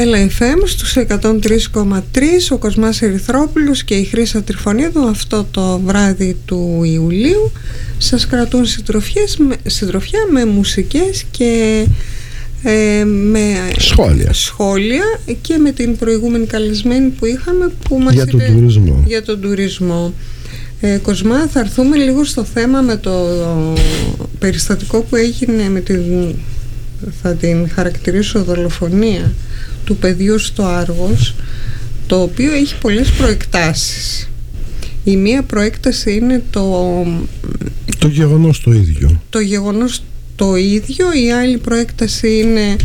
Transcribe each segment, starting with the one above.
Μπέλα FM στους 103,3, ο Κοσμάς Ερυθρόπουλος και η Χρύσα Τριφωνίδου αυτό το βράδυ του Ιουλίου σας κρατούν συντροφιά με μουσικές και με σχόλια και με την προηγούμενη καλεσμένη που είχαμε που μας για τον τουρισμό. Κοσμά, θα έρθουμε λίγο στο θέμα με το περιστατικό που έγινε με θα την χαρακτηρίσω δολοφονία του παιδιού στο Άργος, το οποίο έχει πολλές προεκτάσεις. Η μία προέκταση είναι το γεγονός το ίδιο. Το γεγονός το ίδιο. Η άλλη προέκταση είναι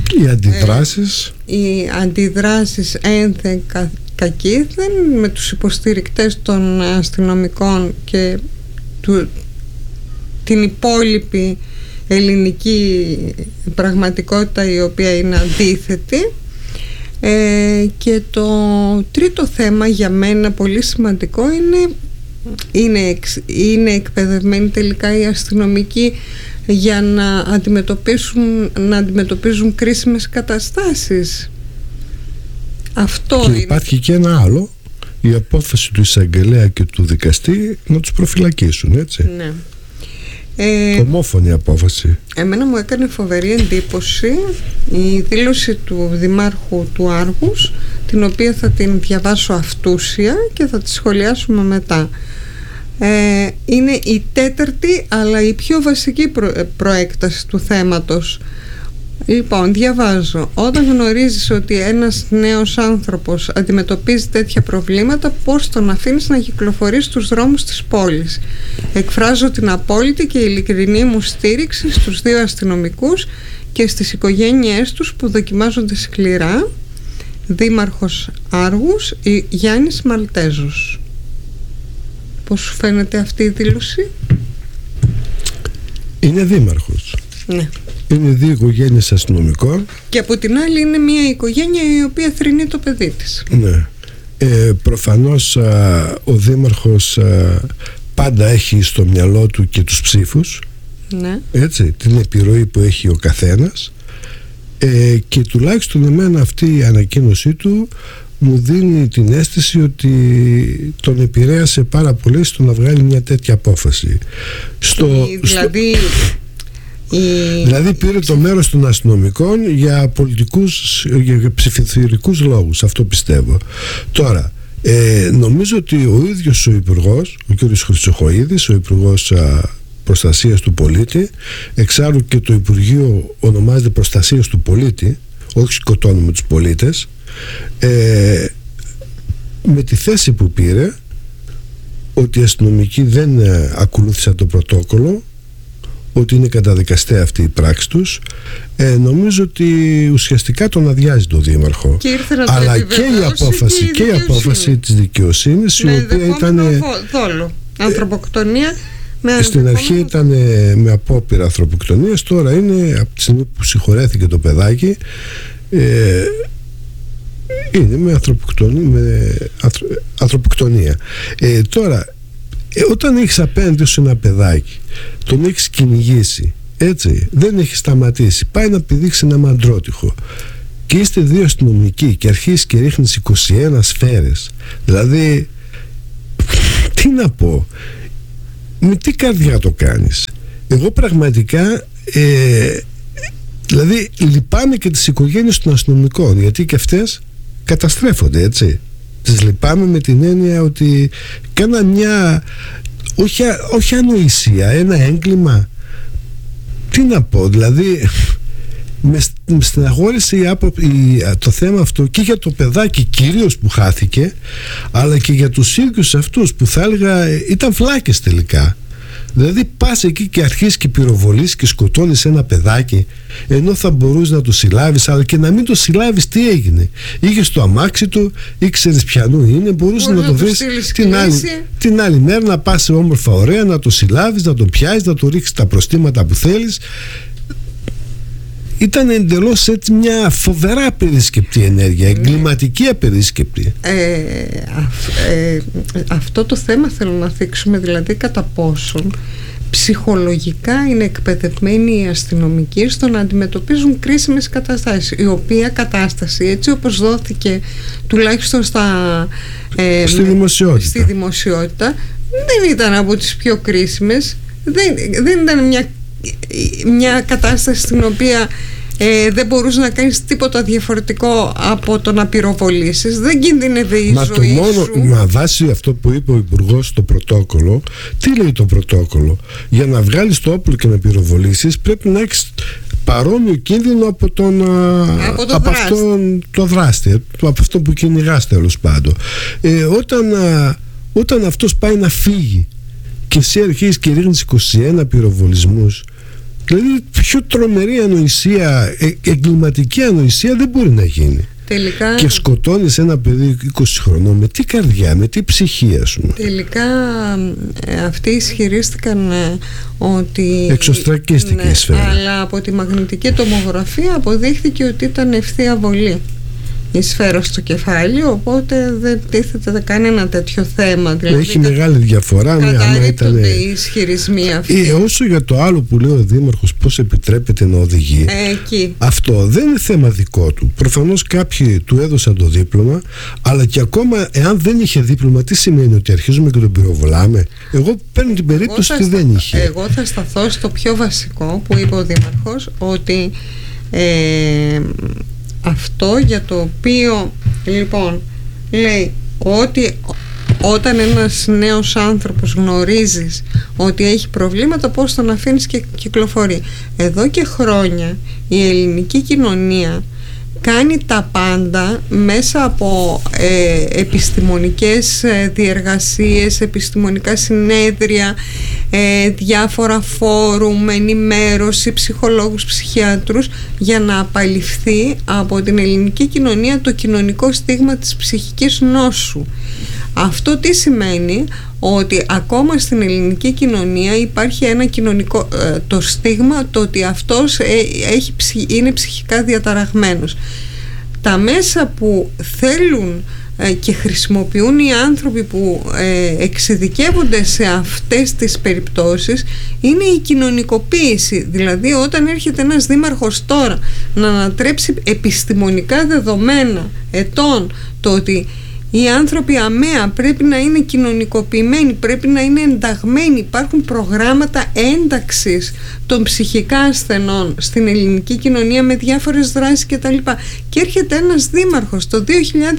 οι αντιδράσεις ένθεν κακήθεν με τους υποστηρικτές των αστυνομικών και την υπόλοιπη ελληνική πραγματικότητα η οποία είναι αντίθετη. Και το τρίτο θέμα για μένα πολύ σημαντικό είναι εκπαιδευμένοι τελικά οι αστυνομικοί για να αντιμετωπίζουν κρίσιμες καταστάσεις. Αυτό και υπάρχει και ένα άλλο, η απόφαση του εισαγγελέα και του δικαστή να τους προφυλακίσουν, έτσι. Ναι. Ομόφωνη απόφαση. Εμένα μου έκανε φοβερή εντύπωση η δήλωση του Δημάρχου του Άργους, την οποία θα την διαβάσω αυτούσια και θα τη σχολιάσουμε μετά. Είναι η τέταρτη αλλά η πιο βασική προέκταση του θέματος. Λοιπόν, διαβάζω: όταν γνωρίζεις ότι ένας νέος άνθρωπος αντιμετωπίζει τέτοια προβλήματα, πώς τον αφήνεις να κυκλοφορεί στους δρόμους της πόλης? Εκφράζω την απόλυτη και ειλικρινή μου στήριξη στους δύο αστυνομικούς και στις οικογένειές τους που δοκιμάζονται σκληρά. Δήμαρχος Άργους, Γιάννης Μαλτέζος. Πώς σου φαίνεται αυτή η δήλωση? Είναι δήμαρχος. Ναι. Είναι δύο οικογένειες αστυνομικών. Και από την άλλη είναι μια οικογένεια η οποία θρηνεί το παιδί της. Ναι. Προφανώς ο δήμαρχος πάντα έχει στο μυαλό του και τους ψήφους. Ναι. Έτσι, την επιρροή που έχει ο καθένας. Και τουλάχιστον εμένα αυτή η ανακοίνωσή του μου δίνει την αίσθηση ότι τον επηρέασε πάρα πολύ στο να βγάλει μια τέτοια απόφαση. Δηλαδή πήρε το μέρος των αστυνομικών για ψηφοθυρικούς λόγους. Αυτό πιστεύω. Τώρα νομίζω ότι ο ίδιος ο Υπουργός, ο κ. Χρυσοχοΐδης, ο Υπουργός Προστασίας του Πολίτη, εξάλλου και το Υπουργείο ονομάζεται Προστασίας του Πολίτη, όχι σκοτώνουμε τους πολίτες, με τη θέση που πήρε ότι οι αστυνομικοί δεν ακολούθησαν το πρωτόκολλο, ότι είναι καταδικαστέα αυτή η πράξη τους, νομίζω ότι ουσιαστικά τον αδειάζει το Δήμαρχο. Αλλά και η απόφαση της δικαιοσύνης, η οποία ήταν δόλο, ανθρωποκτονία. Στην αρχή ήταν με απόπειρα ανθρωποκτονίας, τώρα είναι από τη στιγμή που συγχωρέθηκε το παιδάκι, είναι με ανθρωποκτονία. Τώρα όταν έχεις απέναντι σου ένα παιδάκι, τον έχεις κυνηγήσει, έτσι, δεν έχει σταματήσει, πάει να πηδήξει ένα μαντρότυχο και είστε δύο αστυνομικοί και αρχίζεις και ρίχνεις 21 σφαίρες, δηλαδή τι να πω, με τι καρδιά το κάνεις? Εγώ πραγματικά δηλαδή λυπάμαι και τις οικογένειες των αστυνομικών, γιατί και αυτές καταστρέφονται, έτσι. Τις λυπάμαι με την έννοια ότι κάνα μια όχι ανοησία, ένα έγκλημα. Τι να πω, δηλαδή με στεναχώρησε το θέμα αυτό και για το παιδάκι κυρίως που χάθηκε, αλλά και για τους ίδιους αυτούς που θα έλεγα ήταν φλάκες τελικά. Δηλαδή πας εκεί και αρχίζεις και πυροβολείς και σκοτώνεις ένα παιδάκι, ενώ θα μπορούς να το συλλάβεις, αλλά και να μην το συλλάβεις. Τι έγινε? Είχες το αμάξι του, ήξερες ποιανού είναι, μπορούσες να το βρεις την άλλη μέρα, να πας όμορφα ωραία, να το συλλάβεις, να το πιάσεις, να το ρίξεις τα προστήματα που θέλεις. Ήταν εντελώς έτσι μια φοβερά απερίσκεπτη ενέργεια, εγκληματική απερίσκεπτη. Αυτό το θέμα θέλω να θίξουμε, δηλαδή κατά πόσον ψυχολογικά είναι εκπαιδευμένοι οι αστυνομικοί στο να αντιμετωπίζουν κρίσιμες καταστάσεις, η οποία κατάσταση, έτσι όπως δόθηκε τουλάχιστον στη δημοσιότητα, δεν ήταν από τις πιο κρίσιμες. Δεν ήταν μια κατάσταση στην οποία δεν μπορούσε να κάνεις τίποτα διαφορετικό από το να πυροβολήσεις. Δεν κινδύνευε η ζωή σου. Μα βάσει αυτό που είπε ο Υπουργός στο πρωτόκολλο, τι λέει το πρωτόκολλο? Για να βγάλεις το όπλο και να πυροβολήσεις πρέπει να έχεις παρόμοιο κίνδυνο από αυτόν το δράστη, από αυτό που κυνηγάς, τέλος πάντων. Όταν αυτός πάει να φύγει και εσύ αρχίζεις και ρίχνεις 21 πυροβολισμούς, δηλαδή πιο τρομερή ανοησία, εγκληματική ανοησία δεν μπορεί να γίνει. Τελικά, και σκοτώνεις ένα παιδί 20 χρονών, με τι καρδιά, με τι ψυχή, ας πούμε. Τελικά αυτοί ισχυρίστηκαν ότι εξωστρακίστηκε η σφαίρα, αλλά από τη μαγνητική τομογραφία αποδείχθηκε ότι ήταν ευθεία βολή η σφαίρα στο κεφάλι, οπότε δεν τίθεται κανένα τέτοιο θέμα. Δηλαδή, έχει μεγάλη διαφορά. Καταρρίπτονται οι ισχυρισμοί αυτοί. Όσο για το άλλο που λέει ο Δήμαρχος, πώς επιτρέπεται να οδηγεί, αυτό δεν είναι θέμα δικό του. Προφανώς κάποιοι του έδωσαν το δίπλωμα, αλλά και ακόμα εάν δεν είχε δίπλωμα, τι σημαίνει? Ότι αρχίζουμε και τον πυροβολάμε? Εγώ παίρνω την περίπτωση ότι δεν είχε. Εγώ θα σταθώ στο πιο βασικό που είπε ο Δήμαρχος, ότι αυτό για το οποίο λοιπόν λέει ότι όταν ένας νέος άνθρωπος γνωρίζεις ότι έχει προβλήματα, πώς τον αφήνεις και κυκλοφορεί. Εδώ και χρόνια η ελληνική κοινωνία κάνει τα πάντα μέσα από επιστημονικές διεργασίες, επιστημονικά συνέδρια, διάφορα φόρουμ, ενημέρωση, ψυχολόγους, ψυχιάτρους, για να απαλληφθεί από την ελληνική κοινωνία το κοινωνικό στίγμα της ψυχικής νόσου. Αυτό τι σημαίνει? Ότι ακόμα στην ελληνική κοινωνία υπάρχει ένα κοινωνικό το στίγμα, το ότι αυτός είναι ψυχικά διαταραγμένος. Τα μέσα που θέλουν και χρησιμοποιούν οι άνθρωποι που εξειδικεύονται σε αυτές τις περιπτώσεις είναι η κοινωνικοποίηση. Δηλαδή, όταν έρχεται ένας δήμαρχος τώρα να ανατρέψει επιστημονικά δεδομένα ετών το ότι οι άνθρωποι αμαία πρέπει να είναι κοινωνικοποιημένοι, πρέπει να είναι ενταγμένοι, υπάρχουν προγράμματα ένταξης των ψυχικά ασθενών στην ελληνική κοινωνία με διάφορες δράσεις κτλ. Και έρχεται ένας δήμαρχος το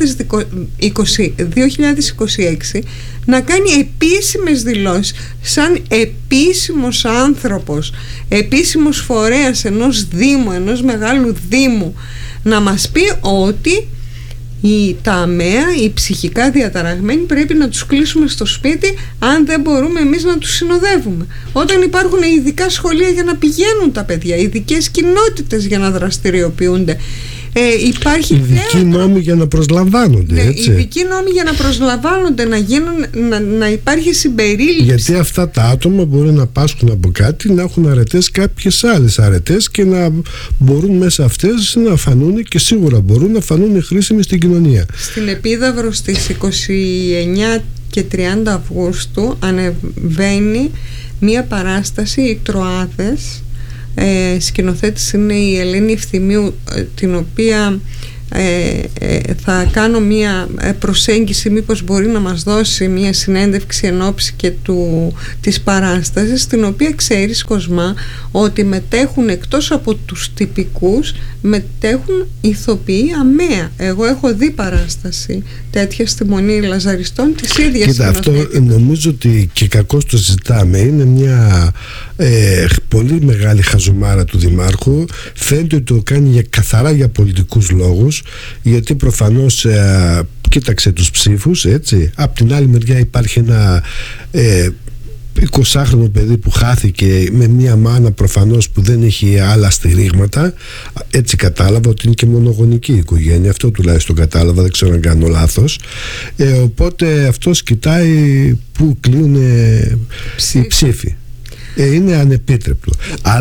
2026 να κάνει επίσημες δηλώσεις σαν επίσημος άνθρωπος, επίσημος φορέας ενός δήμου, ενός μεγάλου δήμου, να μας πει ότι τα αμαία, οι ψυχικά διαταραγμένοι πρέπει να τους κλείσουμε στο σπίτι αν δεν μπορούμε εμείς να τους συνοδεύουμε. Όταν υπάρχουν ειδικά σχολεία για να πηγαίνουν τα παιδιά, ειδικές κοινότητες για να δραστηριοποιούνται, υπάρχει ειδικοί νόμοι για να προσλαμβάνονται, έτσι. Ειδικοί νόμοι για να προσλαμβάνονται, να υπάρχει συμπερίληψη. Γιατί αυτά τα άτομα μπορεί να πάσχουν από κάτι, να έχουν αρετές κάποιες άλλες αρετές και να μπορούν μέσα αυτές να φανούν, και σίγουρα μπορούν να φανούν χρήσιμοι στην κοινωνία. Στην Επίδαυρο στις 29 και 30 Αυγούστου ανεβαίνει μία παράσταση, οι Τροάδες. Σκηνοθέτης είναι η Ελένη Ευθυμίου, την οποία θα κάνω μία προσέγγιση, μήπως μπορεί να μας δώσει μία συνέντευξη εν ώψη και της παράστασης, στην οποία ξέρεις, Κοσμά, ότι μετέχουν εκτός από τους τυπικούς, μετέχουν ηθοποιοί αμαία. Εγώ έχω δει παράσταση τέτοια στη Μονή Λαζαριστών της ίδιας. Κοίτα, αυτό νομίζω ότι και κακώς το συζητάμε, είναι μια πολύ μεγάλη χαζομάρα του Δημάρχου. Φαίνεται ότι το κάνει καθαρά για πολιτικούς λόγους, γιατί προφανώς κοίταξε τους ψήφους, έτσι. Απ' την άλλη μεριά υπάρχει ένα 20χρονο παιδί που χάθηκε με μια μάνα προφανώς που δεν έχει άλλα στηρίγματα. Έτσι κατάλαβα ότι είναι και μονογονική οικογένεια. Αυτό τουλάχιστον κατάλαβα, δεν ξέρω αν κάνω λάθος. Οπότε αυτός κοιτάει που κλείνουν οι ψήφοι. Είναι ανεπίτρεπτο. Αλλά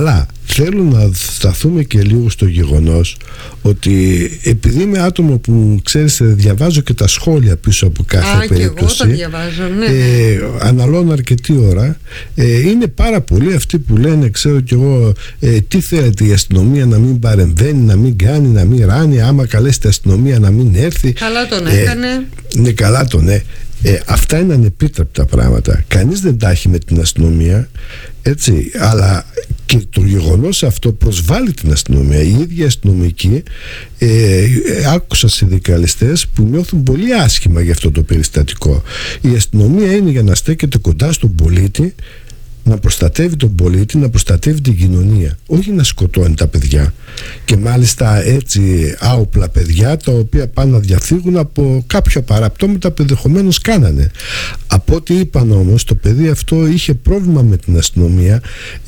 θέλω να σταθούμε και λίγο στο γεγονός ότι επειδή είμαι άτομο που ξέρεις διαβάζω και τα σχόλια πίσω από κάθε περίπτωση, και εγώ τα διαβάζω, ναι. Αναλώνω αρκετή ώρα, είναι πάρα πολλοί αυτοί που λένε, ξέρω κι εγώ, τι θέλετε η αστυνομία να μην παρεμβαίνει, να μην κάνει, να μην ράνει, άμα καλέσετε αστυνομία να μην έρθει. Καλά τον έκανε. Ναι, καλά τον αυτά είναι ανεπίτρεπτα πράγματα. Κανείς δεν τα έχει με την αστυνομία, έτσι, αλλά και το γεγονός αυτό προσβάλλει την αστυνομία. Οι ίδιοι αστυνομικοί, άκουσα συνδικαλιστές που νιώθουν πολύ άσχημα για αυτό το περιστατικό. Η αστυνομία είναι για να στέκεται κοντά στον πολίτη, να προστατεύει τον πολίτη, να προστατεύει την κοινωνία, όχι να σκοτώνει τα παιδιά, και μάλιστα έτσι άοπλα παιδιά τα οποία πάνε να διαφύγουν από κάποια παραπτώματα που ενδεχομένως κάνανε. Από ό,τι είπαν όμως, το παιδί αυτό είχε πρόβλημα με την αστυνομία,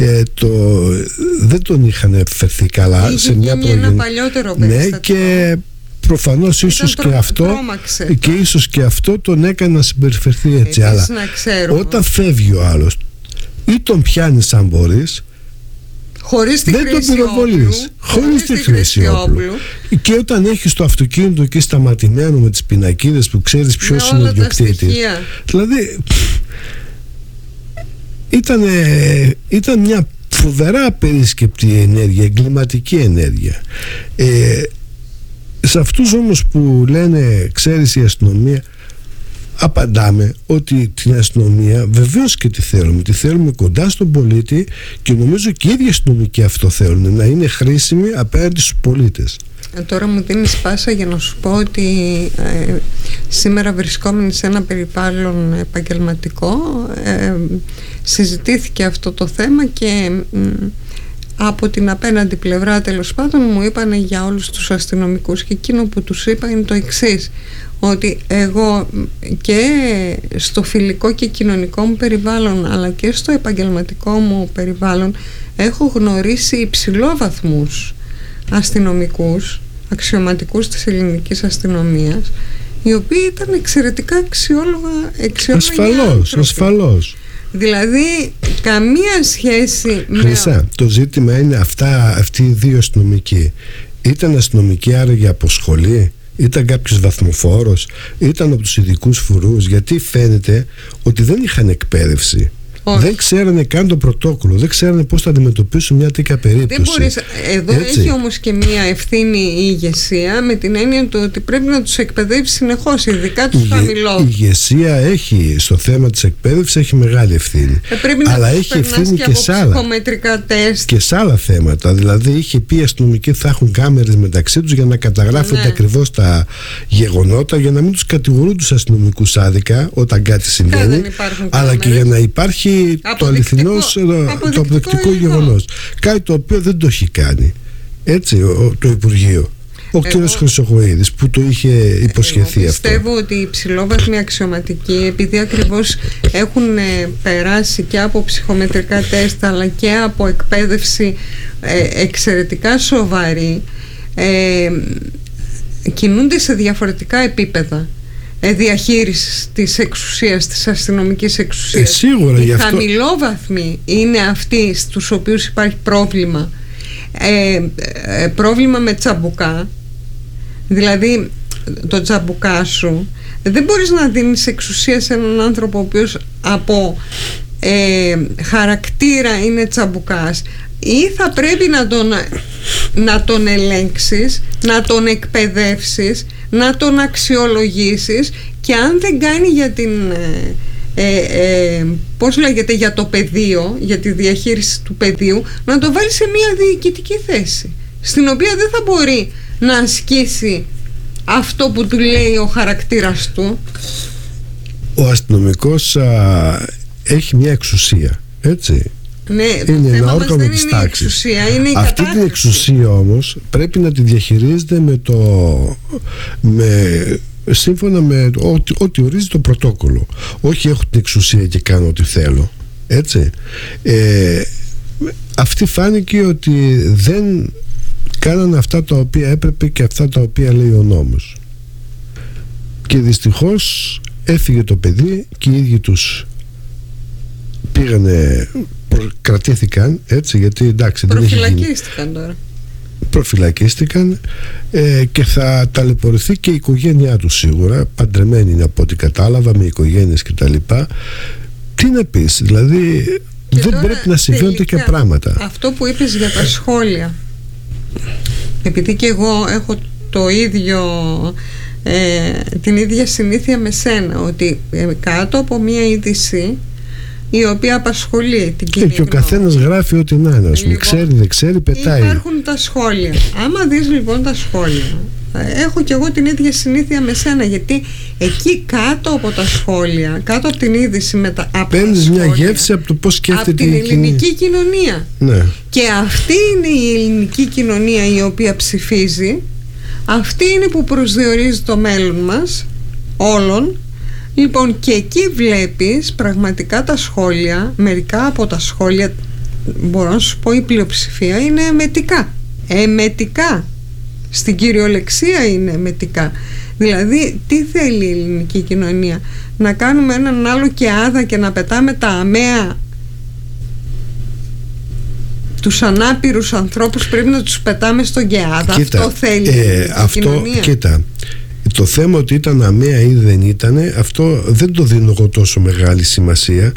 δεν τον είχαν φερθεί καλά. Είχε σε μια ένα παλιότερο περιστατικό. Ναι, και προφανώς ίσως και αυτό τον έκανε να συμπεριφερθεί έτσι. Αλλά όταν φεύγει ο άλλος, ή τον πιάνει σαν μπορείς, χωρίς τη χρήση όπλου, χωρίς τη χρήση όπλου, και όταν έχεις το αυτοκίνητο εκεί σταματημένο με τις πινακίδες που ξέρεις ποιος είναι ο ιδιοκτήτης, δηλαδή ήταν μια φοβερά απερίσκεπτη ενέργεια, εγκληματική ενέργεια. Σε αυτούς όμως που λένε, ξέρεις, η αστυνομία, απαντάμε ότι την αστυνομία βεβαίως και τη θέλουμε κοντά στον πολίτη, και νομίζω και οι ίδιοι αστυνομικοί αυτό θέλουν, να είναι χρήσιμοι απέναντι στους πολίτες. Τώρα μου δίνεις πάσα για να σου πω ότι σήμερα βρισκόμενοι σε ένα περιβάλλον επαγγελματικό, συζητήθηκε αυτό το θέμα και από την απέναντι πλευρά, τέλος πάντων, μου είπανε για όλους τους αστυνομικούς, και εκείνο που τους είπα είναι το εξής, ότι εγώ και στο φιλικό και κοινωνικό μου περιβάλλον, αλλά και στο επαγγελματικό μου περιβάλλον, έχω γνωρίσει υψηλόβαθμούς αστυνομικούς, αξιωματικούς της ελληνικής αστυνομίας, οι οποίοι ήταν εξαιρετικά αξιόλογοι. Ασφαλώς. Δηλαδή καμία σχέση με... Χρυσά, το ζήτημα είναι αυτοί οι δύο αστυνομικοί ήταν αστυνομικοί άραγε από σχολή, ήταν κάποιος βαθμοφόρος, ήταν από τους ειδικούς φουρούς, γιατί φαίνεται ότι δεν είχαν εκπαίδευση. Όχι. Δεν ξέρανε καν το πρωτόκολλο, δεν ξέρανε πώς θα αντιμετωπίσουν μια τέτοια περίπτωση. Δεν μπορείς, εδώ έτσι. Έχει όμως και μια ευθύνη η ηγεσία, με την έννοια του ότι πρέπει να τους εκπαιδεύσει συνεχώς, ειδικά τους χαμηλότερους. Η ηγεσία έχει, στο θέμα της εκπαίδευσης, έχει μεγάλη ευθύνη. Αλλά έχει ευθύνη και σε άλλα. Ψυχομετρικά τεστ. Και σε άλλα θέματα. Δηλαδή, είχε πει οι αστυνομικοί θα έχουν κάμερες μεταξύ τους για να καταγράφονται ακριβώς τα γεγονότα, για να μην τους κατηγορούν τους αστυνομικούς άδικα όταν κάτι συμβαίνει, αλλά και για να υπάρχει το αληθινό, το αποδεικτικό γεγονός. Κάτι το οποίο δεν το έχει κάνει έτσι το Υπουργείο. Ο κ. Χρυσοχοΐδης που το είχε υποσχεθεί αυτό. Πιστεύω ότι οι υψηλόβαθμοι αξιωματικοί, επειδή ακριβώς έχουν περάσει και από ψυχομετρικά τεστ αλλά και από εκπαίδευση εξαιρετικά σοβαρή, κινούνται σε διαφορετικά επίπεδα διαχείρισης της εξουσίας, της αστυνομικής εξουσίας. Σίγουρα, οι χαμηλόβαθμοι είναι αυτοί στους οποίους υπάρχει πρόβλημα, πρόβλημα με τσαμπουκά. Δηλαδή το τσαμπουκά σου δεν μπορείς να δίνεις εξουσία σε έναν άνθρωπο ο οποίος από χαρακτήρα είναι τσαμπουκάς, ή θα πρέπει να τον ελέγξεις, να τον εκπαιδεύσεις, να τον αξιολογήσεις, και αν δεν κάνει για την πώς λέγεται, για το πεδίο, για τη διαχείριση του πεδίου, να το βάλει σε μια διοικητική θέση, στην οποία δεν θα μπορεί να ασκήσει αυτό που του λέει ο χαρακτήρας του. Ο αστυνομικός έχει μια εξουσία, έτσι. Ναι, είναι ένα όργανο της τάξης. Αυτή την εξουσία όμως πρέπει να τη διαχειρίζεται σύμφωνα με ό,τι ορίζει το πρωτόκολλο. Όχι έχω την εξουσία και κάνω ό,τι θέλω, έτσι. Αυτή φάνηκε ότι δεν κάνανε αυτά τα οποία έπρεπε και αυτά τα οποία λέει ο νόμος, και δυστυχώς έφυγε το παιδί και οι ίδιοι τους πήγανε κρατήθηκαν, έτσι, γιατί εντάξει δεν έχει γίνει. Τώρα. Προφυλακίστηκαν και θα ταλαιπωρηθεί και η οικογένειά του σίγουρα, παντρεμένη είναι από ό,τι κατάλαβα, με οικογένειες κτλ. Τι να πεις, δηλαδή και δεν πρέπει να συμβαίνουν τέτοια πράγματα. Αυτό που είπες για τα σχόλια, επειδή και εγώ έχω το ίδιο την ίδια συνήθεια με σένα, ότι κάτω από μια είδηση η οποία απασχολεί την κοινή και ο καθένας γράφει ό,τι να είναι, λοιπόν, ξέρει δεν ξέρει, πετάει. Υπάρχουν τα σχόλια. Άμα δεις λοιπόν τα σχόλια, έχω κι εγώ την ίδια συνήθεια με σένα, γιατί εκεί κάτω από τα σχόλια, κάτω από την είδηση παίρνεις μια γεύση από το πώς σκέφτεται την ελληνική κοινωνία. Ναι. Και αυτή είναι η ελληνική κοινωνία η οποία ψηφίζει, αυτή είναι που προσδιορίζει το μέλλον μας όλων. Λοιπόν, και εκεί βλέπεις πραγματικά τα σχόλια, μερικά από τα σχόλια, μπορώ να σου πω η πλειοψηφία είναι εμετικά, στην κυριολεξία είναι εμετικά. Δηλαδή τι θέλει η ελληνική κοινωνία, να κάνουμε έναν άλλο και άδα και να πετάμε τα αμαία, τους ανάπηρους ανθρώπους πρέπει να τους πετάμε στον ΚΕΑΔΑ? Αυτό θέλει η κοινωνία? Κοίτα, το θέμα ότι ήταν αμαία ή δεν ήταν, αυτό δεν το δίνω εγώ τόσο μεγάλη σημασία.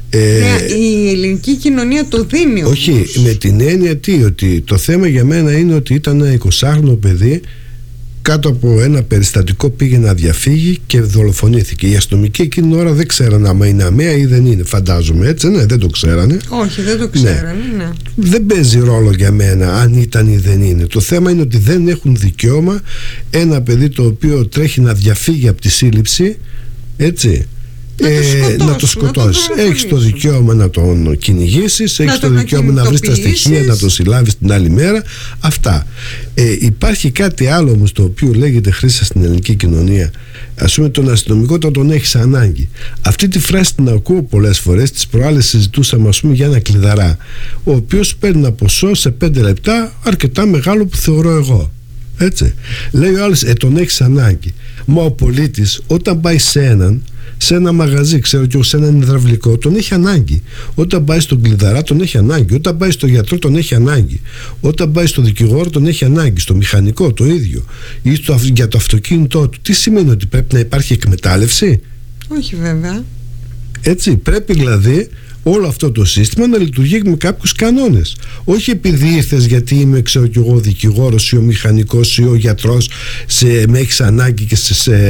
Η ελληνική κοινωνία το δίνει όμως. Όχι, με την έννοια ότι το θέμα για μένα είναι ότι ήταν ένα 20χρονο παιδί, κάτω από ένα περιστατικό πήγε να διαφύγει και δολοφονήθηκε. Οι αστυνομικοί εκείνη την ώρα δεν ξέρανε άμα είναι αμαία ή δεν είναι, φαντάζομαι, έτσι, ναι, δεν το ξέρανε. Όχι, δεν το ξέρανε, ναι. Δεν παίζει ρόλο για μένα αν ήταν ή δεν είναι. Το θέμα είναι ότι δεν έχουν δικαίωμα ένα παιδί το οποίο τρέχει να διαφύγει από τη σύλληψη, έτσι, να το σκοτώσεις. Έχεις το δικαίωμα να τον κυνηγήσεις, έχεις το δικαίωμα να βρεις τα στοιχεία, να τον συλλάβεις την άλλη μέρα. Αυτά. Υπάρχει κάτι άλλο όμως το οποίο λέγεται, Χρήσα, στην ελληνική κοινωνία. Ας πούμε, τον αστυνομικό τον έχεις ανάγκη. Αυτή τη φράση την ακούω πολλές φορές. Τις προάλλες συζητούσαμε, ας πούμε, για ένα κλειδαρά, ο οποίος παίρνει ένα ποσό σε 5 λεπτά αρκετά μεγάλο που θεωρώ εγώ. Έτσι. Λέει ο άλλος, τον έχεις ανάγκη. Μα ο πολίτης όταν πάει σε ένα μαγαζί, ξέρω και σε έναν υδραυλικό, τον έχει ανάγκη. Όταν πάει στον κλειδαρά, τον έχει ανάγκη. Όταν πάει στο γιατρό, τον έχει ανάγκη. Όταν πάει στο δικηγόρο, τον έχει ανάγκη. Στο μηχανικό, το ίδιο. Ή για το αυτοκίνητό του. Τι σημαίνει, ότι πρέπει να υπάρχει εκμετάλλευση? Όχι, βέβαια. Έτσι, πρέπει δηλαδή όλο αυτό το σύστημα να λειτουργεί με κάποιους κανόνες. Όχι επειδή ήρθες γιατί είμαι, ξέρω κι εγώ, δικηγόρος ή ο μηχανικός ή ο γιατρός, με έχεις ανάγκη και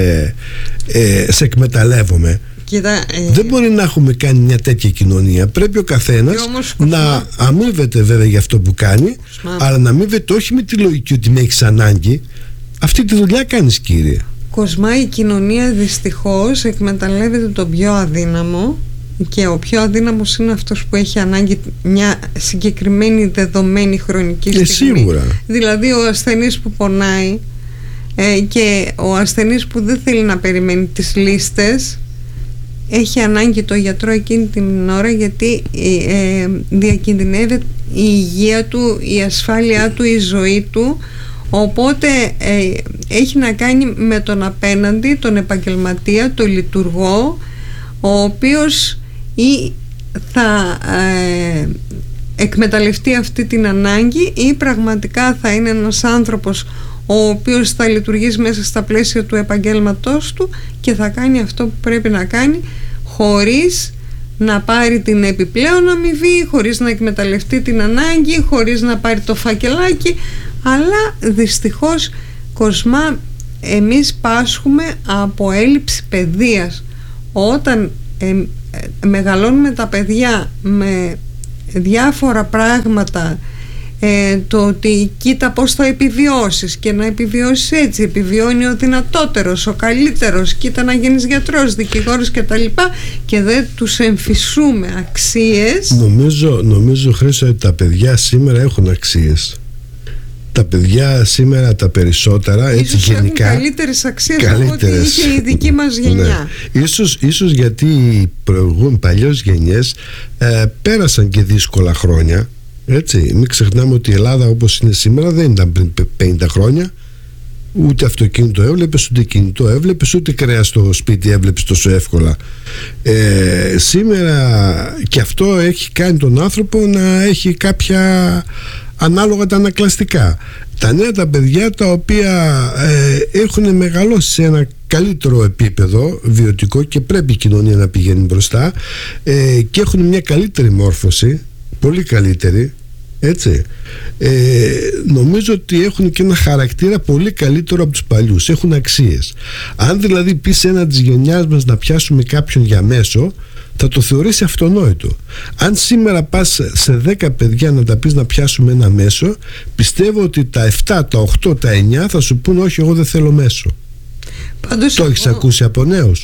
σε εκμεταλλεύομαι. Κοίτα, δεν μπορεί να έχουμε κάνει μια τέτοια κοινωνία. Πρέπει ο καθένας να αμείβεται βέβαια για αυτό που κάνει, αλλά να αμείβεται όχι με τη λογική ότι με έχεις ανάγκη. Αυτή τη δουλειά κάνεις, κύριε. Κοσμά, η κοινωνία δυστυχώς εκμεταλλεύεται τον πιο αδύναμο, και ο πιο αδύναμος είναι αυτός που έχει ανάγκη μια συγκεκριμένη δεδομένη χρονική στιγμή. Σίγουρα. Δηλαδή ο ασθενής που πονάει και ο ασθενής που δεν θέλει να περιμένει τις λίστες, έχει ανάγκη το γιατρό εκείνη την ώρα, γιατί διακινδυνεύει η υγεία του, η ασφάλειά του, η ζωή του. Οπότε έχει να κάνει με τον απέναντι, τον επαγγελματία, τον λειτουργό, ο οποίος ή θα εκμεταλλευτεί αυτή την ανάγκη, ή πραγματικά θα είναι ένας άνθρωπος ο οποίος θα λειτουργήσει μέσα στα πλαίσια του επαγγέλματός του και θα κάνει αυτό που πρέπει να κάνει, χωρίς να πάρει την επιπλέον αμοιβή, χωρίς να εκμεταλλευτεί την ανάγκη, χωρίς να πάρει το φακελάκι. Αλλά δυστυχώς, Κοσμά, εμείς πάσχουμε από έλλειψη παιδείας. Όταν μεγαλώνουμε τα παιδιά με διάφορα πράγματα, το ότι κοίτα πώς θα επιβιώσεις και να επιβιώσεις έτσι, επιβιώνει ο δυνατότερος, ο καλύτερος, κοίτα να γίνεις γιατρός, δικηγόρος κτλ, και δεν τους εμφυσούμε αξίες. Νομίζω, Χρήστο, ότι τα παιδιά σήμερα έχουν αξίες. Τα παιδιά σήμερα τα περισσότερα, έτσι γενικά, έχουν καλύτερες αξίες από ό,τι είχε η δική μας γενιά. Ναι. Ίσως γιατί οι παλιές γενιές πέρασαν και δύσκολα χρόνια. Έτσι. Μην ξεχνάμε ότι η Ελλάδα όπως είναι σήμερα δεν ήταν πριν 50 χρόνια. Ούτε αυτοκίνητο έβλεπες, ούτε κινητό έβλεπες, ούτε κρέας στο σπίτι έβλεπες τόσο εύκολα. Σήμερα και αυτό έχει κάνει τον άνθρωπο να έχει κάποια ανάλογα τα ανακλαστικά. Τα νέα τα παιδιά τα οποία έχουν μεγαλώσει σε ένα καλύτερο επίπεδο βιωτικό και πρέπει η κοινωνία να πηγαίνει μπροστά και έχουν μια καλύτερη μόρφωση, πολύ καλύτερη, έτσι, νομίζω ότι έχουν και ένα χαρακτήρα πολύ καλύτερο από τους παλιούς, έχουν αξίες. Αν δηλαδή πεις ένα της γενιάς μας να πιάσουμε κάποιον για μέσο, θα το θεωρήσει αυτονόητο. Αν σήμερα πας σε 10 παιδιά να τα πεις να πιάσουμε ένα μέσο, πιστεύω ότι τα 7, τα 8, τα 9 θα σου πούν όχι, εγώ δεν θέλω μέσο. Πάντως το έχεις ακούσει από νέους?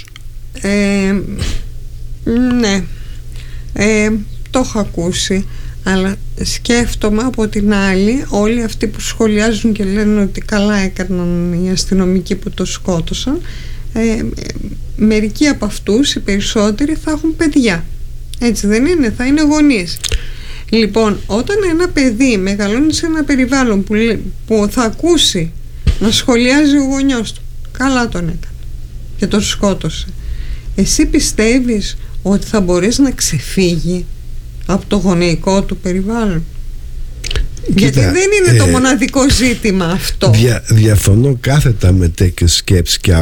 Ναι, το έχω ακούσει, αλλά σκέφτομαι από την άλλη όλοι αυτοί που σχολιάζουν και λένε ότι καλά έκαναν οι αστυνομικοί που το σκότωσαν, μερικοί από αυτούς, οι περισσότεροι, θα έχουν παιδιά. Έτσι δεν είναι? Θα είναι γονείς. Λοιπόν, όταν ένα παιδί μεγαλώνει σε ένα περιβάλλον που θα ακούσει να σχολιάζει ο γονιός του, καλά τον έκανε και τον σκότωσε, εσύ πιστεύεις ότι θα μπορείς να ξεφύγει από το γονεϊκό του περιβάλλον? Γιατί δεν είναι το μοναδικό ζήτημα αυτό. Διαφωνώ κάθετα με τέτοιες σκέψεις και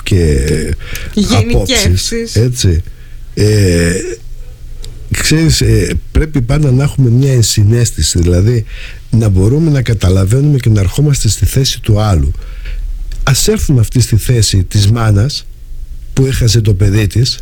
απόψεις, έτσι. Ξέρεις, πρέπει πάντα να έχουμε μια ενσυναίσθηση, δηλαδή να μπορούμε να καταλαβαίνουμε και να ερχόμαστε στη θέση του άλλου. Ας έρθουμε αυτή στη θέση της μάνας που έχασε το παιδί της.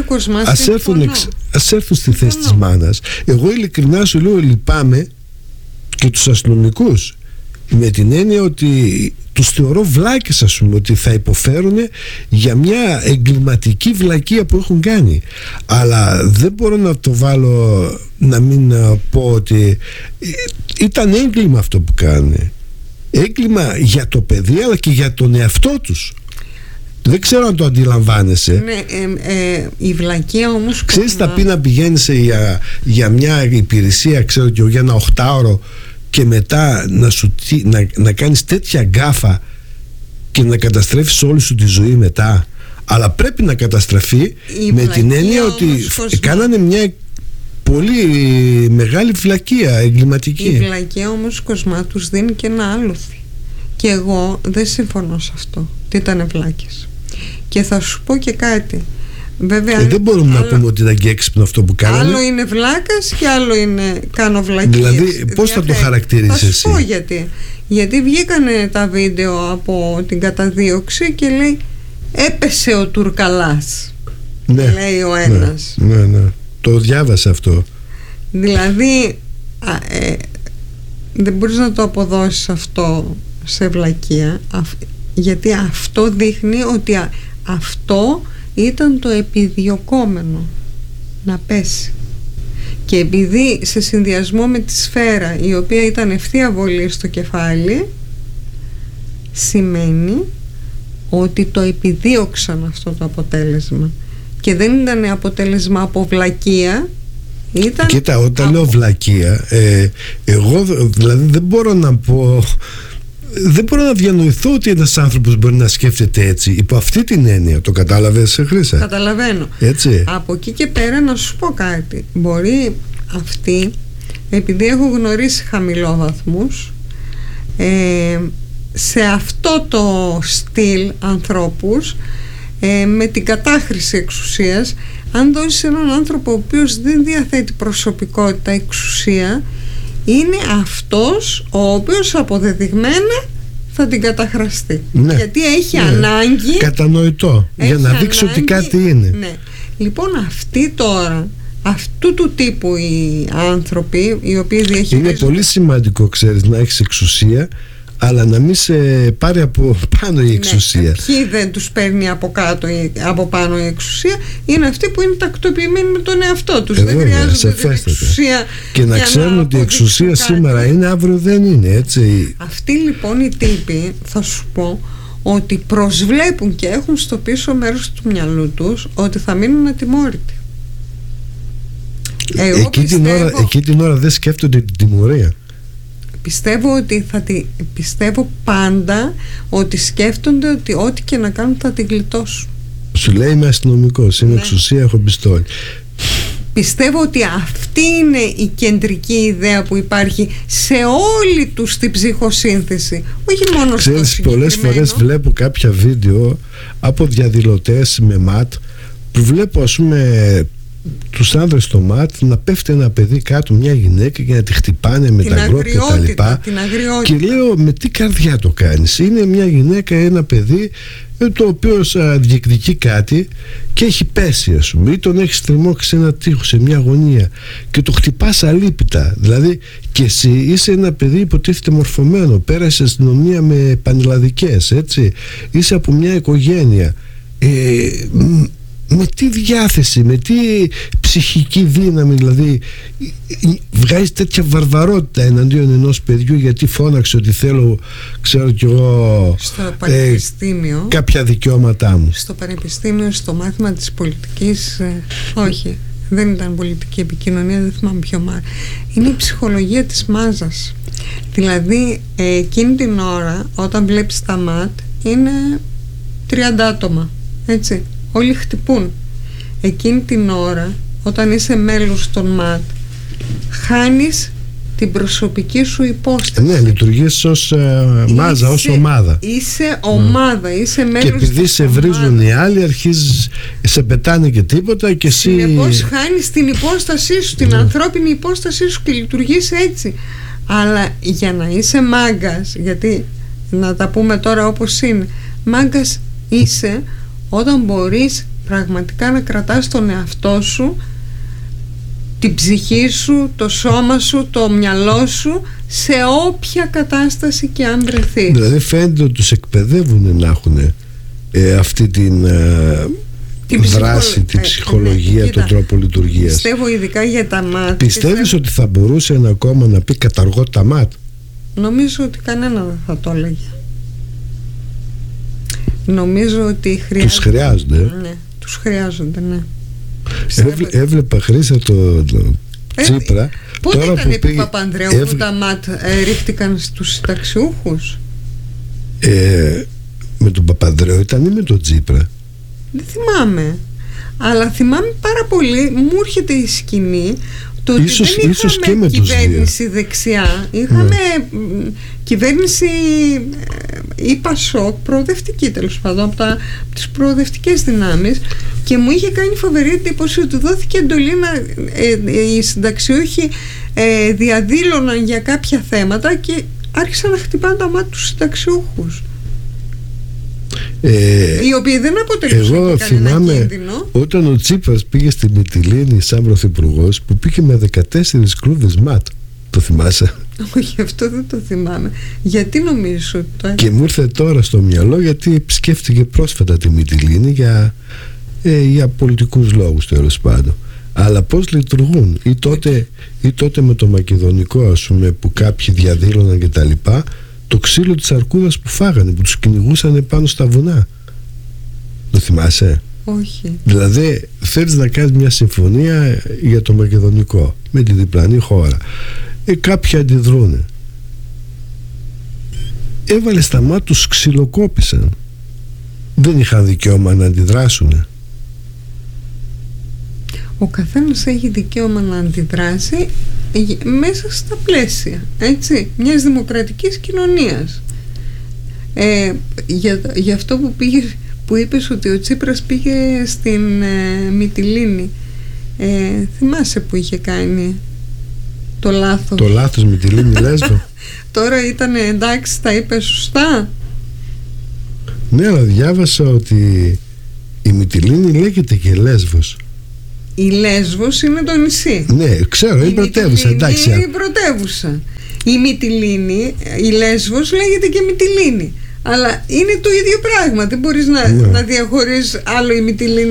Ας έρθουν στη θέση της μάνας. Εγώ ειλικρινά σου λέω, λυπάμαι και τους αστυνομικούς, με την έννοια ότι τους θεωρώ βλάκες, ας πούμε, ότι θα υποφέρουν για μια εγκληματική βλακεία που έχουν κάνει. Αλλά δεν μπορώ να το βάλω, να μην πω ότι ήταν έγκλημα αυτό που κάνουν. Έγκλημα για το παιδί αλλά και για τον εαυτό τους. Δεν ξέρω αν το αντιλαμβάνεσαι. Ναι, η βλακεία όμως. Ξέρεις, θα πει να πηγαίνεις για μια υπηρεσία, ξέρω και για ένα 8ωρο, και μετά να κάνεις τέτοια γκάφα και να καταστρέφεις όλη σου τη ζωή μετά. Αλλά πρέπει να καταστραφεί με την έννοια ότι κάνανε μια πολύ μεγάλη βλακεία εγκληματική. Η βλακεία όμως, Κοσμά, τους δίνει και ένα άλοθη. Και εγώ δεν συμφωνώ σε αυτό. Τι ήταν βλάκες. Και θα σου πω και κάτι. Βέβαια, δεν μπορούμε να πούμε ότι ήταν και έξυπνο αυτό που κάνανε. Άλλο είναι βλάκας και άλλο είναι κάνω βλακίες. Δηλαδή πώς θα το χαρακτηρίζεις εσύ? Θα σου πω γιατί. Γιατί βγήκανε τα βίντεο από την καταδίωξη και λέει έπεσε ο Τουρκαλάς. Ναι, λέει ο ένας. Ναι. Το διάβασα αυτό. Δηλαδή δεν μπορείς να το αποδώσεις αυτό σε βλακεία, γιατί αυτό δείχνει ότι αυτό ήταν το επιδιωκόμενο, να πέσει. Και επειδή σε συνδυασμό με τη σφαίρα, η οποία ήταν ευθεία βολή στο κεφάλι, σημαίνει ότι το επιδίωξαν αυτό το αποτέλεσμα και δεν ήταν αποτέλεσμα από βλακεία. Κοίτα, όταν λέω βλακεία, εγώ δηλαδή δεν μπορώ να πω, δεν μπορώ να διανοηθώ ότι ένας άνθρωπος μπορεί να σκέφτεται έτσι, υπό αυτή την έννοια. Το κατάλαβες, Χρύσα? Καταλαβαίνω. Έτσι. Από εκεί και πέρα να σου πω κάτι. Μπορεί αυτοί, επειδή έχω γνωρίσει χαμηλόβαθμους, σε αυτό το στυλ ανθρώπους, με την κατάχρηση εξουσίας, αν δώσεις έναν άνθρωπο ο οποίος δεν διαθέτει προσωπικότητα, εξουσία, είναι αυτός ο οποίος αποδεδειγμένα θα την καταχραστεί. Ναι, γιατί έχει ανάγκη. Κατανοητό. Για να δείξει ότι κάτι είναι. Ναι. Λοιπόν, αυτοί τώρα, αυτού του τύπου οι άνθρωποι, οι οποίοι διαχειρίζονται. Είναι πολύ σημαντικό, ξέρεις, να έχεις εξουσία, αλλά να μην σε πάρει από πάνω η εξουσία. Ναι, ποιοι δεν τους παίρνει από πάνω η εξουσία? Είναι αυτοί που είναι τακτοποιημένοι με τον εαυτό τους. Δεν χρειάζονται την εξουσία. Και να ξέρουν ότι η εξουσία σήμερα είναι, αύριο δεν είναι, έτσι. Αυτοί λοιπόν οι τύποι, θα σου πω, ότι προσβλέπουν και έχουν στο πίσω μέρος του μυαλού τους ότι θα μείνουν ατιμόρυτοι. Εκεί την ώρα δεν σκέφτονται την τιμωρία. πιστεύω πάντα ότι σκέφτονται ότι ό,τι και να κάνουν θα την γλιτώσουν. Σου λέει είμαι αστυνομικός, είμαι εξουσία, έχω πιστόλι. Πιστεύω ότι αυτή είναι η κεντρική ιδέα που υπάρχει σε όλη τους την ψυχοσύνθεση, όχι μόνο στο συγκεκριμένο. Πολλές φορές βλέπω κάποια βίντεο από διαδηλωτές με ΜΑΤ που βλέπω, ας πούμε, τους άνδρες στο ΜΑΤ να πέφτει ένα παιδί κάτω, μια γυναίκα, και να τη χτυπάνε με τα γκρόπ και τα λοιπά. Και λέω, με τι καρδιά το κάνεις? Είναι μια γυναίκα, ένα παιδί το οποίο διεκδικεί κάτι και έχει πέσει, ας πούμε, ή τον έχει στριμώξει σε ένα τοίχο, σε μια γωνία, και το χτυπάς αλίπητα. Δηλαδή, και εσύ είσαι ένα παιδί υποτίθεται μορφωμένο, πέρασε αστυνομία με πανελλαδικές, έτσι, είσαι από μια οικογένεια, με τι διάθεση, με τι ψυχική δύναμη, δηλαδή, βγάζει τέτοια βαρβαρότητα εναντίον ενός παιδιού γιατί φώναξε ότι θέλω, ξέρω κι εγώ, στο πανεπιστήμιο, κάποια δικαιώματά μου. Στο πανεπιστήμιο, στο μάθημα της πολιτικής, όχι, δεν ήταν πολιτική επικοινωνία, δεν θυμάμαι ποιο μάθημα. Είναι η ψυχολογία της μάζας. Δηλαδή, εκείνη την ώρα, όταν βλέπεις τα ΜΑΤ, είναι 30 άτομα, έτσι. Όλοι χτυπούν. Εκείνη την ώρα, όταν είσαι μέλος των ΜΑΤ, χάνεις την προσωπική σου υπόσταση. Ναι, λειτουργείς ως μάζα, ως ομάδα. Είσαι ομάδα, είσαι μέλος. Και επειδή σε βρίζουν οι άλλοι, αρχίζεις, σε πετάνε και τίποτα, και εσύ. Συνεπώς χάνεις την υπόστασή σου, την ανθρώπινη υπόστασή σου, και λειτουργείς έτσι. Αλλά για να είσαι μάγκας, γιατί να τα πούμε τώρα όπως είναι, μάγκας είσαι όταν μπορείς πραγματικά να κρατάς τον εαυτό σου, την ψυχή σου, το σώμα σου, το μυαλό σου, σε όποια κατάσταση και αν βρεθείς. Δηλαδή φαίνεται ότι τους εκπαιδεύουν να έχουν αυτή την δράση, την ψυχολογία, τον τρόπο λειτουργίας. Πιστεύω ειδικά για τα ΜΑΤ. Πιστεύεις ότι θα μπορούσε ένα κόμμα να πει καταργώ τα ΜΑΤ? Νομίζω ότι κανένα δεν θα το έλεγε. Νομίζω ότι τους χρειάζονται. Ναι, τους χρειάζονται, ναι. Έβλεπα, Χρήσα, το Τσίπρα. Πότε τώρα ήταν επί Παπανδρέου που τα ΜΑΤ ρίχτηκαν στους συνταξιούχους? Με τον Παπανδρέου ήταν ή με τον Τσίπρα? Δεν θυμάμαι. Αλλά θυμάμαι πάρα πολύ, μου έρχεται η σκηνή, το ότι δεν είχαμε κυβέρνηση δεξιά, είχαμε κυβέρνηση ή Πασόκ, προοδευτική τέλος πάντων, από τις προοδευτικές δυνάμεις, και μου είχε κάνει φοβερή εντύπωση ότι δόθηκε εντολή οι συνταξιούχοι διαδήλωναν για κάποια θέματα και άρχισαν να χτυπάνε τα μάτια τους συνταξιούχους, οι οποίοι δεν αποτελούσαν εγώ κανένα κίνδυνο. Όταν ο Τσίπρας πήγε στη Μυτιλήνη σαν πρωθυπουργός, που πήγε με 14 κλούδες ΜΑΤ, το θυμάσαι? Όχι, αυτό δεν το θυμάμαι. Γιατί νομίζεις ότι το... Και μου ήρθε τώρα στο μυαλό, γιατί επισκέφτηκε πρόσφατα τη Μυτιλήνη για πολιτικούς λόγους, τέλος πάντων. Αλλά πώς λειτουργούν, ή τότε με το μακεδονικό, ας πούμε, που κάποιοι διαδήλωναν και τα λοιπά, το ξύλο της αρκούδας που φάγανε, που τους κυνηγούσαν πάνω στα βουνά. Το θυμάσαι? Όχι. Δηλαδή θέλεις να κάνεις μια συμφωνία για το μακεδονικό με τη διπλανή χώρα, κάποιοι αντιδρούν, έβαλε στα μάτια τους, ξυλοκόπησαν, δεν είχαν δικαίωμα να αντιδράσουν. Ο καθένας έχει δικαίωμα να αντιδράσει μέσα στα πλαίσια, έτσι, μιας δημοκρατικής κοινωνίας. Για αυτό που είπες ότι ο Τσίπρας πήγε στην Μυτιλήνη, θυμάσαι που είχε κάνει το λάθος? Το λάθος Μυτιλήνη Λέσβο. Τώρα ήταν εντάξει, τα είπε σωστά? Ναι, αλλά διάβασα ότι η Μυτιλήνη λέγεται και Λέσβος. Η Λέσβος είναι το νησί. Ναι, ξέρω, είναι πρωτεύουσα. Εντάξει. Είναι η πρωτεύουσα. Η Μυτιλήνη, η Λέσβος λέγεται και Μυτιλήνη. Αλλά είναι το ίδιο πράγμα. Δεν μπορείς να διαχωρίσεις άλλο η Μυτιλήνη